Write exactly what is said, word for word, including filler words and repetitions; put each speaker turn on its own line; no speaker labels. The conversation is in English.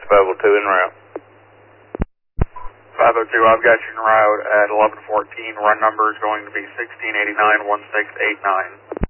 five oh two en route.
five oh two, I've got you en route at eleven fourteen. Run number is going to be sixteen eighty-nine, one six eight nine.